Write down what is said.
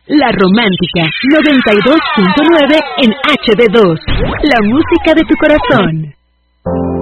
La Romántica 92.9 en HD2. La música de tu corazón.